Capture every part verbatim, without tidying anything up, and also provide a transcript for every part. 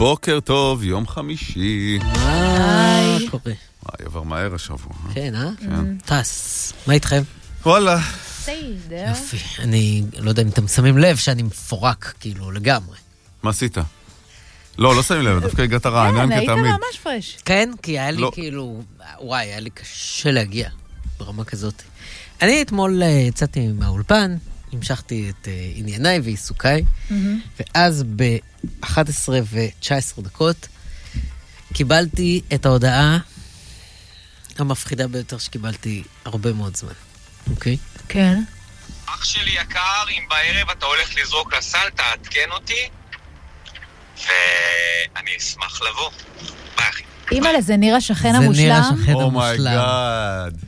בוקר טוב, יום חמישי. מה קורה? וואי, עבר מהר השבוע. כן, אה? כן. טס, מה איתכם? וואלה. בסדר. יופי. אני לא יודע אם אתם שמים לב שאני מפורק, כאילו, לגמרי. מה עשית? לא, לא שמים לב, דווקא הגעת רענן כן, היית כתמיד. ממש פרש. כן, כי היה לי לא. כאילו, וואי, היה לי קשה להגיע ברמה כזאת. אני אתמול אה, יצאתי מהאולפן, המשכתי את אה, ענייניי ועיסוקיי, ואז ב-אחת עשרה ותשע עשרה דקות קיבלתי את ההודעה המפחידה ביותר שקיבלתי הרבה מאוד זמן. אוקיי? כן. אח שלי יקר, אם בערב אתה הולך לזרוק לסל, תעדכן אותי, ואני אשמח לבוא. ביי אחי. אימא'לה, זה נראה שכן זה המושלם. נראה שכן אומייגאד. המושלם.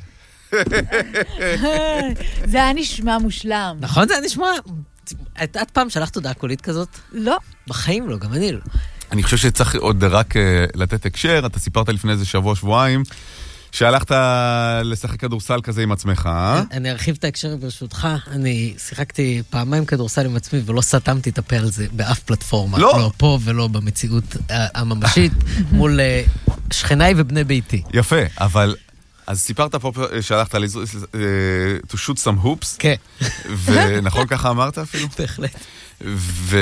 זה היה נשמע מושלם. נכון, זה היה נשמע... את את פעם שלחת הודעה קולית כזאת? לא. בחיים לא, גם אני לא. אני חושב שצריך עוד רק אה, לתת הקשר. אתה סיפרת לפני איזה שבוע, שבועיים, שהלכת לשחק כדורסל כזה עם עצמך, אה? אני ארחיב את ההקשר ברשותך. אני שיחקתי פעמיים כדורסל עם עצמי, ולא סתמתי את הפה על זה באף פלטפורמה. לא. לא פה ולא במציאות אה, הממשית, מול אה, שכניי ובני ביתי. יפה, אבל... אז סיפרת פה שהלכת לז... to shoot some hoops, כן. ונכון ככה אמרת אפילו? בהחלט. ו...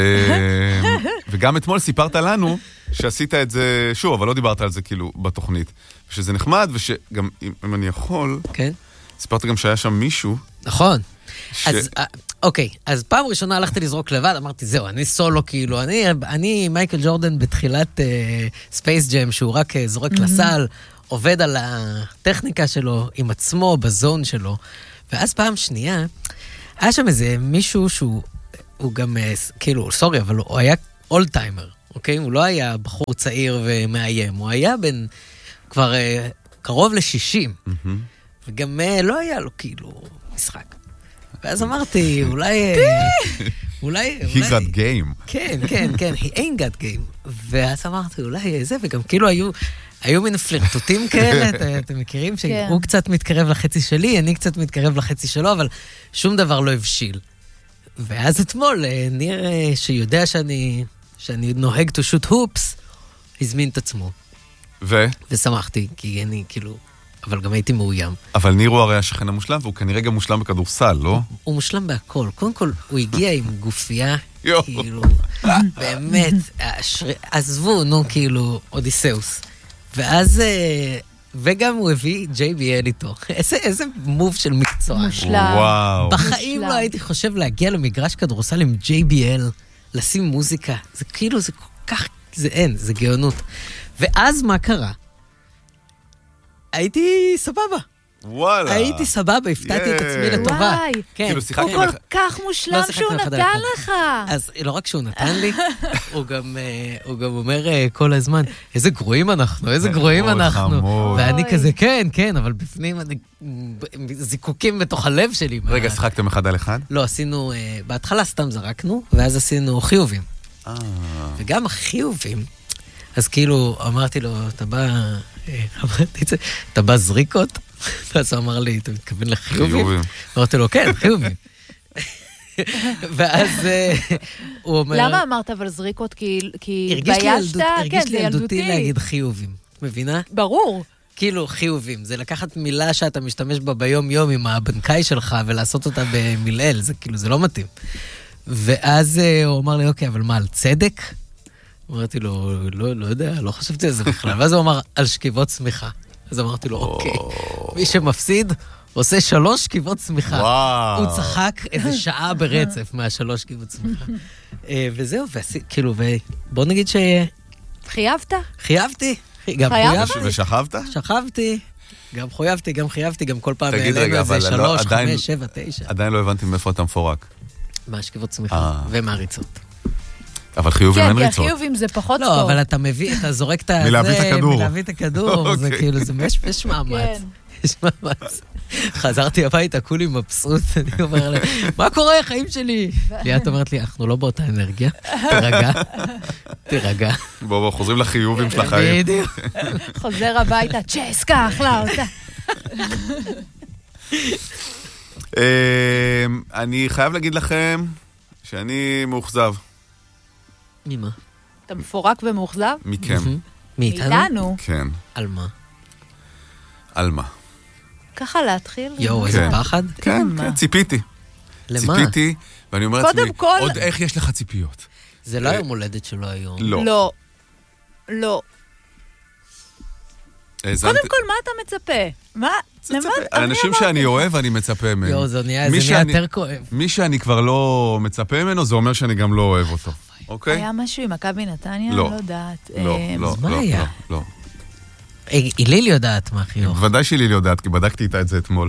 וגם אתמול סיפרת לנו שעשית את זה, שוב, אבל לא דיברת על זה כאילו בתוכנית. ושזה נחמד, ושגם, אם אני יכול, כן. סיפרת גם שהיה שם מישהו. נכון. ש... אז, אוקיי, אז פעם ראשונה הלכתי לזרוק לבד, אמרתי, זהו, אני סולו, כאילו, אני, אני מייקל ג'ורדן בתחילת ספייס uh, ג'ם, שהוא רק uh, זורק mm-hmm. לסל, עובד על הטכניקה שלו, עם עצמו, בזון שלו. ואז פעם שנייה, היה שם איזה מישהו שהוא, הוא גם, uh, כאילו, סורי, אבל הוא היה אולטיימר, אוקיי? הוא לא היה בחור צעיר ומאיים, הוא היה בין כבר uh, קרוב ל-שישים. Mm-hmm. וגם uh, לא היה לו, כאילו, משחק. ואז אמרתי, אולי... אולי... He got game. כן, כן, כן, he ain't got game. ואז אמרתי, אולי זה, וגם כאילו היו... היו מין פלרטוטים כאלה, אתם מכירים? שהוא קצת מתקרב לחצי שלי, אני קצת מתקרב לחצי שלו, אבל שום דבר לא הבשיל. ואז אתמול, ניר שיודע שאני, שאני נוהג to shoot hoops, הזמין את עצמו. ו? ושמחתי, כי אני כאילו... אבל גם הייתי מאוים. אבל ניר הוא הרי השכן המושלם, והוא כנראה גם מושלם בכדורסל, לא? הוא מושלם בהכל. קודם כל, הוא הגיע עם גופייה, כאילו, באמת, עזבו, נו, כאילו, אודיסאוס. ואז, וגם הוא הביא ג'יי בי אל איתו. איזה מוב של מקצוע. מושלם. וואו. בחיים לא הייתי חושב להגיע למגרש כדורסל עם ג'יי בי אל, לשים מוזיקה. זה כאילו, זה כל כך, זה אין, זה גאונות. ואז מה קרה? הייתי סבבה. וואלה. הייתי סבבה, הפתעתי את עצמי לטובה. וואי. כן. הוא כל כך מושלם שהוא נתן לך. אז לא רק שהוא נתן לי, הוא גם אומר כל הזמן, איזה גרועים אנחנו, איזה גרועים אנחנו. ואני כזה, כן, כן, אבל בפנים אני זיקוקים בתוך הלב שלי. רגע, שחקתם אחד על אחד? לא, עשינו, בהתחלה סתם זרקנו, ואז עשינו חיובים. וגם החיובים, אז כאילו אמרתי לו, אתה בא... אמרתי את זה, אתה בא זריקות? ואז הוא אמר לי, אתה מתכוון לחיובים? אמרתי לו, כן, חיובים. ואז הוא אומר... למה אמרת אבל זריקות? כי ביישת? הרגיש לי ילדותי להגיד חיובים. מבינה? ברור. כאילו חיובים. זה לקחת מילה שאתה משתמש בה ביום יום עם הבנקאי שלך ולעשות אותה במילאל. זה כאילו, זה לא מתאים. ואז הוא אמר לי, אוקיי, אבל מה, על צדק? אמרתי לו, לא, לא יודע, לא חשבתי על זה בכלל. ואז הוא אמר, על שכיבות צמיחה. אז אמרתי לו, אוקיי, מי שמפסיד עושה שלוש שכיבות צמיחה. הוא צחק איזה שעה ברצף מהשלוש שכיבות צמיחה. וזהו, כאילו, בוא נגיד ש... חייבת? חייבתי. גם חייבת? ושכבת? שכבתי. גם חייבתי, גם חייבתי, גם כל פעם העלינו איזה שלוש, חמש, שבע, תשע. עדיין לא הבנתי מאיפה אתה מפורק. מהשכיבות צמיחה ומהריצות. אבל חיובים אין ריצות. כן, כי החיובים זה פחות טוב. לא, אבל אתה מביא, אתה זורק את זה, מלהביא את הכדור. מלהביא את הכדור, זה כאילו, זה יש מאמץ. יש מאמץ. חזרתי הביתה, כולי מבסוט, אני אומר לה, מה קורה, חיים שלי? ליאת אומרת לי, אנחנו לא באותה אנרגיה, תרגע, תרגע. בוא, בוא, חוזרים לחיובים של החיים. בדיוק. חוזר הביתה, צ'סקה, אכלה אותה. אני חייב להגיד לכם שאני מאוכזב. ממה? אתה מפורק ומאוכזב? מכם. מאיתנו? מאיתנו. כן. על מה? על מה? ככה להתחיל? יואו, איזה כן. פחד. כן, מה? כן, ציפיתי. למה? ציפיתי, ואני אומר קודם לעצמי, כל- עוד איך יש לך ציפיות? זה לא יום הולדת שלו היום. לא. לא. לא. האזנתי- קודם כל, מה אתה מצפה? מה? למה? מצפה. אני האנשים אמרתי. שאני אוהב, אני מצפה מהם. יואו, זה נהיה מי זה נהיה שאני- יותר כואב. מי שאני כבר לא מצפה ממנו, זה אומר שאני גם לא אוהב אותו. אוקיי? היה משהו עם מכבי נתניה? לא. לא יודעת. לא, אה, לא, אז מה לא, היה? לא, לא. היי, היליל יודעת מה חיוך. בוודאי שלי לא יודעת, כי בדקתי איתה את זה אתמול.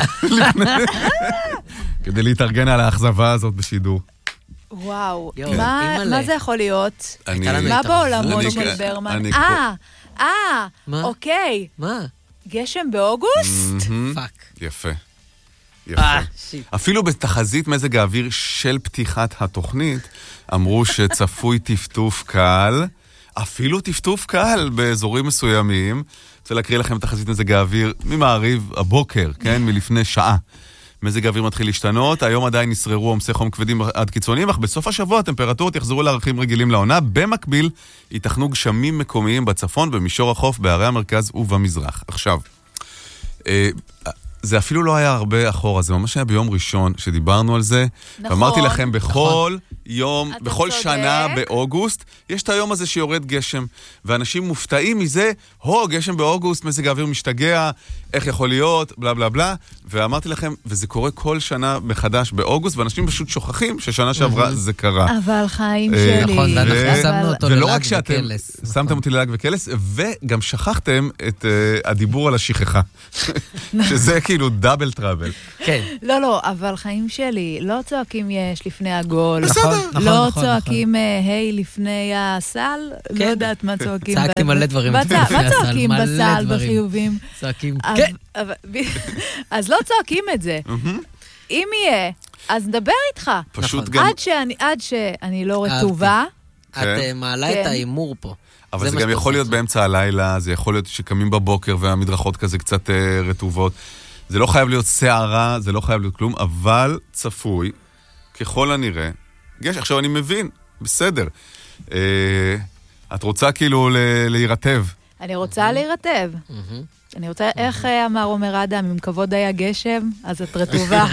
כדי להתארגן על האכזבה הזאת בשידור. וואו. יואו, מה- אימא'לה. מה זה יכול להיות? אני- לנו מה התערבות. בעולמות אני- של ברמן? אני- אה, אה, מה? אוקיי. מה? גשם באוגוסט? מהמם. פאק. יפה. יפה. אה, שיט. אפילו בתחזית מזג האוויר של פתיחת התוכנית, אמרו שצפוי טפטוף קל, אפילו טפטוף קל באזורים מסוימים. רוצה להקריא לכם תחזית מזג האוויר ממעריב הבוקר, כן? מלפני שעה. מזג האוויר מתחיל להשתנות, היום עדיין נשררו עומסי חום כבדים עד קיצוניים, אך בסוף השבוע הטמפרטורות יחזרו לערכים רגילים לעונה. במקביל, ייתכנו גשמים מקומיים בצפון, במישור החוף, בערי המרכז ובמזרח. עכשיו, אה, זה אפילו לא היה הרבה אחורה, זה ממש היה ביום ראשון שדיברנו על זה. נכון. ואמרתי לכם, בכל יום, אתה בכל צודק. שנה באוגוסט, יש את היום הזה שיורד גשם. ואנשים מופתעים מזה, הו, גשם באוגוסט, מזג האוויר משתגע, איך יכול להיות, בלה בלה בלה. ואמרתי לכם, וזה קורה כל שנה מחדש באוגוסט, ואנשים פשוט שוכחים ששנה שעברה זה קרה. אבל חיים אה, שלי. נכון, ואנחנו ו- שמנו אותו ולא ללעג רק שאתם וקלס. שמתם אותי ללעג וקלס, וגם שכחתם את uh, הדיבור על השכחה. שזה כאילו דאבל טראבל. כן. לא, לא, אבל חיים שלי, לא צועקים יש לפני הגול. נכון, נכון, לא נכון, צועקים אה, היי לפני הסל. לא כן. יודעת מה צועקים. צעקתי ב- מלא דברים בצ- לפני מה הסל, צועקים מלא בסל דברים. בחיובים? צועקים, אבל- כן. אבל- אז לא צועקים את זה. אם יהיה, אז נדבר איתך. פשוט נכון. גם... עד שאני- עד שאני לא אהבתי. רטובה, את אה, מעלה כן. את ההימור פה. אבל זה מה גם שאת יכול להיות עושה. באמצע הלילה, זה יכול להיות שקמים בבוקר והמדרכות כזה קצת אה, רטובות. זה לא חייב להיות שערה, זה לא חייב להיות כלום, אבל צפוי, ככל הנראה, גש, עכשיו אני מבין, בסדר. אה, את רוצה כאילו ל- להירטב. אני רוצה להירטב. אני רוצה, איך אה, אמר עומר אדם, אם כבוד היה גשם, אז את רטובה.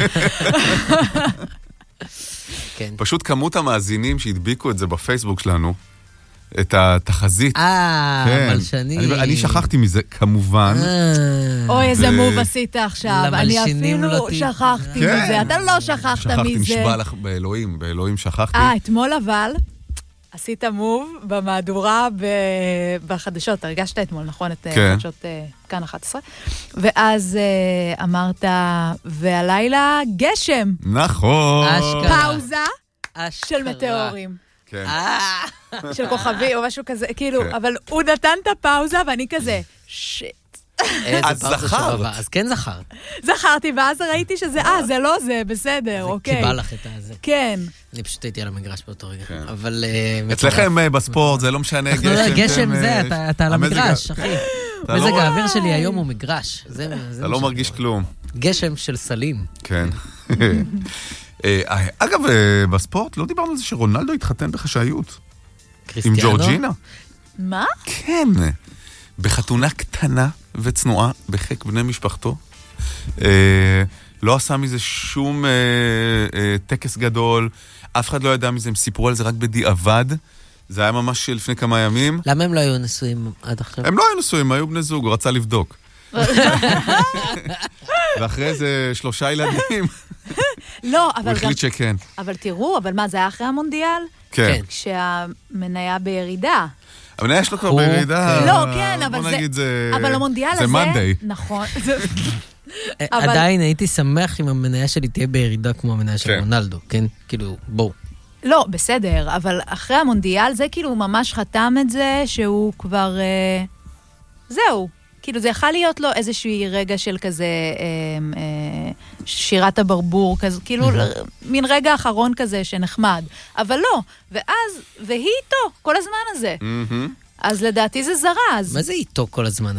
כן. פשוט כמות המאזינים שהדביקו את זה בפייסבוק שלנו, את התחזית. אה, כן. מלשני. אני, אני שכחתי מזה, כמובן. אה. אוי, איזה ו- מוב עשית עכשיו. אני למלשינים אפילו לא ת- שכחתי כן. מזה. אתה לא שכחת שכחתי, מזה. נשבע לך באלוהים, באלוהים שכחתי. אה, אתמול אבל עשית מוב במהדורה ב- בחדשות. הרגשת אתמול, נכון? את אה, כן. חדשות אה, כאן אחת עשרה. ואז אה, אמרת, והלילה גשם. נכון. אשכרה. פאוזה אשכרה. של מטאורים. כן. אה. של כוכבי או משהו כזה, כאילו, כן. אבל הוא נתן את הפאוזה ואני כזה, שיט. איזה את פאוזה זכרת. שווה. אז כן זכרת. זכרתי, ואז ראיתי שזה, אה, זה לא זה, בסדר, אוקיי. קיבל לך את הזה. כן. אני פשוט הייתי על המגרש באותו רגע. כן. אבל... אה, אצלכם אה, בספורט זה לא משנה, אנחנו לא- גשם. גשם אתם, זה, אה, אתה- אתה על המזג ה- המגרש, אחי. אתה לא- מזג האוויר שלי היום הוא מגרש. זה- זה אתה מה לא שאני מרגיש רואה. כלום. גשם של סלים. כן. אה, אגב, אה, בספורט לא דיברנו על זה שרונלדו התחתן בחשאיות. עם קריסטיאנו? ג'ורג'ינה. מה? כן. בחתונה קטנה וצנועה בחיק בני משפחתו. אה, לא עשה מזה שום אה, אה, טקס גדול. אף אחד לא ידע מזה, הם סיפרו על זה רק בדיעבד. זה היה ממש לפני כמה ימים. למה הם לא היו נשואים עד עכשיו? הם לא היו נשואים, היו בני זוג, הוא רצה לבדוק. ואחרי זה שלושה ילדים, לא, הוא אבל גם, החליט שכן. אבל תראו, אבל מה, זה היה אחרי המונדיאל? כן. כן. כשהמניה בירידה. המניה יש לו כבר הוא- בירידה. כן. לא, כן, אבל בוא זה... נגיד זה... אבל המונדיאל הזה... זה מנדי. נכון. זה- אה, אבל- עדיין הייתי שמח אם המניה שלי תהיה בירידה כמו המניה של כן. רונלדו, כן? כאילו, בואו. לא, בסדר, אבל אחרי המונדיאל זה כאילו ממש חתם את זה שהוא כבר... אה, זהו. כאילו זה יכול להיות לו איזשהו רגע של כזה אה, אה, שירת הברבור, כזה, כאילו מין רגע אחרון כזה שנחמד. אבל לא, ואז, והיא איתו כל הזמן הזה. מהמם. אז לדעתי זה זרז. מה זה איתו כל הזמן הזה?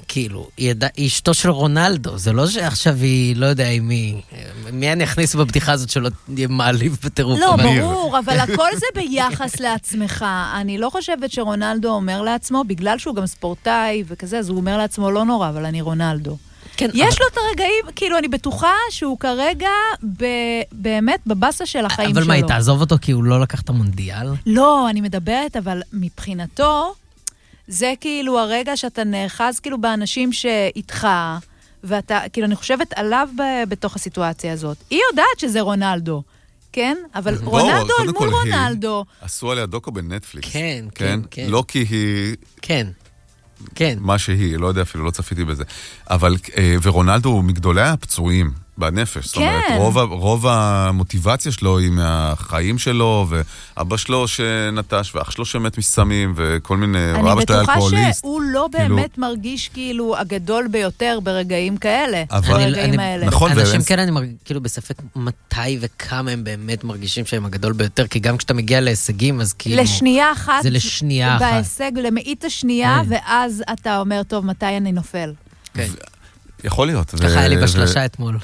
כאילו, היא אשתו של רונלדו, זה לא שעכשיו היא, לא יודע אם היא... מי אני אכניס בבדיחה הזאת שלא יהיה מעליב בטירוף? לא, ברור, אבל הכל זה ביחס לעצמך. אני לא חושבת שרונלדו אומר לעצמו, בגלל שהוא גם ספורטאי וכזה, אז הוא אומר לעצמו, לא נורא, אבל אני רונלדו. כן, יש אבל... לו את הרגעים, כאילו, אני בטוחה שהוא כרגע ב... באמת בבאסה של החיים אבל שלו. אבל מה, היא תעזוב אותו כי הוא לא לקח את המונדיאל? לא, אני מדברת, אבל מבחינתו, זה כאילו הרגע שאתה נאחז כאילו באנשים שאיתך, ואתה, כאילו, אני חושבת עליו ב... בתוך הסיטואציה הזאת. היא יודעת שזה רונלדו, כן? אבל בוא, רונלדו אל מול רונלדו. עשו עליה דוקו בנטפליקס. כן, כן, כן. לא כי היא... כן. כן. מה שהיא, לא יודע אפילו, לא צפיתי בזה. אבל, ורונלדו הוא מגדולי הפצועים בנפש. זאת אומרת, רוב, רוב המוטיבציה שלו היא מהחיים שלו, ואבא שלו שנטש, ואח שלו שמת מסמים, וכל מיני, אבא שלו היה אלכוהוליסט. אני בטוחה שהוא לא באמת מרגיש כאילו הגדול ביותר ברגעים כאלה. ברגעים האלה. נכון. אנשים כן, אני מרגיש, כאילו בספק מתי וכמה הם באמת מרגישים שהם הגדול ביותר, כי גם כשאתה מגיע להישגים, אז כאילו... לשנייה אחת. זה לשנייה אחת. בהישג, למאית השנייה, ואז אתה אומר, טוב, מתי אני נופל? כן. יכול להיות. ככה היה לי בשלושה אתמול.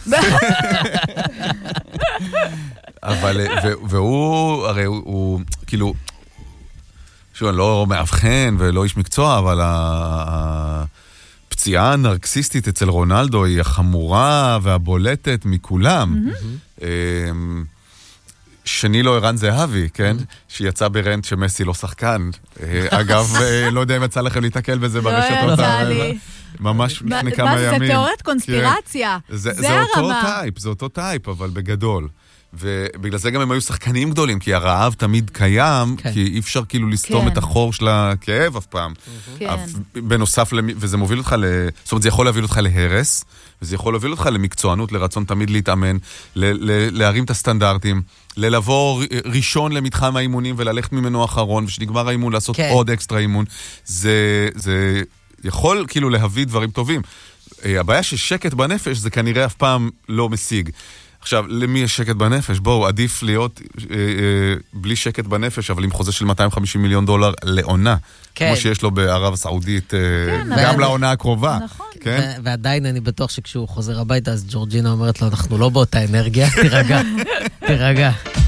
אבל, והוא, הרי הוא, כאילו, שוב, אני לא מאבחן ולא איש מקצוע, אבל הפציעה הנרקסיסטית אצל רונלדו היא החמורה והבולטת מכולם. שני לו ערן זהבי, כן? שיצא ברנט שמסי לא שחקן. אגב, לא יודע אם יצא לכם להתקל בזה ברשתות. לא יצא לי. ממש לפני כמה ימים. זה תיאוריית קונספירציה. זה אותו טייפ, זה אותו טייפ, אבל בגדול. ובגלל זה גם הם היו שחקנים גדולים, כי הרעב תמיד קיים, כי אי אפשר כאילו לסתום את החור של הכאב אף פעם. בנוסף, וזה מוביל אותך, זאת אומרת, זה יכול להוביל אותך להרס, וזה יכול להוביל אותך למקצוענות, לרצון תמיד להתאמן, להרים את הסטנדרטים, ללבוא ראשון למתחם האימונים וללכת ממנו אחרון, ושנגמר האימון לעשות עוד אקסטרה אימון. זה יכול כאילו להביא דברים טובים. הבעיה ששקט בנפש זה כנראה אף פעם לא משיג. עכשיו, למי יש שקט בנפש? בואו, עדיף להיות אה, אה, בלי שקט בנפש, אבל עם חוזה של מאתיים וחמישים מיליון דולר לעונה. כן. כמו שיש לו בערב הסעודית, אה, כן, גם אבל... לעונה הקרובה. נכון. כן? ו- ועדיין אני בטוח שכשהוא חוזר הביתה, אז ג'ורג'ינה אומרת לו, אנחנו לא באותה אנרגיה, תירגע, תירגע.